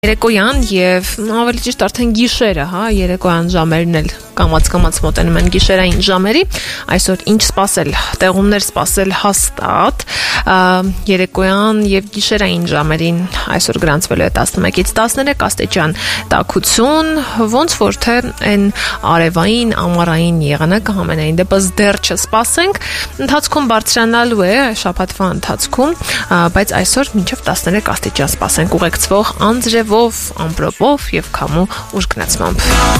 Երեկոյան եւ ավելի ճիշտ արդեն գիշերը, երեկոյան ժամերն էլ կամաց մոտենում են գիշերային ժամերի, այսօր ինչ սպասել, տեղումներ սպասել հաստատ, երեկոյան եւ գիշերային ժամերին այսօր գրանցվելու է 11-ից 13 աստիճան տաքություն, ոնց որ թե այն արևային, ամառային եղանակը համենայն դեպս դեռ չսպասենք, ընթացքում բարձրանալու է շաբաթվա ընթացքում, բայց այսօր մինչեւ 13 աստիճան սպասենք ուղեկցվող անձրևով, ամպրոպով եւ քամու ուժգնացմամբ։